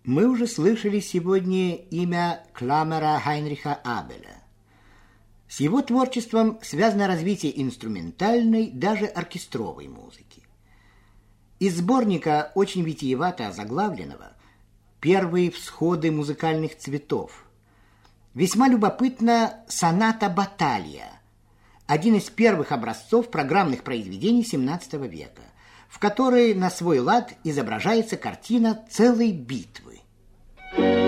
Мы уже слышали сегодня имя Кламера Хайнриха Абеля. С его творчеством связано развитие инструментальной, даже оркестровой музыки. Из сборника очень витиевато озаглавленного «Первые всходы музыкальных цветов» весьма любопытна соната «Баталия», один из первых образцов программных произведений XVII века, в которой на свой лад изображается картина целой битвы.